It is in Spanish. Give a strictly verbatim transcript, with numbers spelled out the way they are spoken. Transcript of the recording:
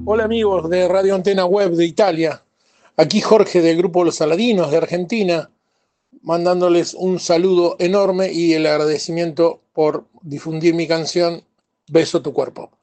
Hola amigos de Radio Antena Web de Italia. Aquí Jorge del grupo Los Aladinos de Argentina, mandándoles un saludo enorme y el agradecimiento por difundir mi canción Beso tu cuerpo.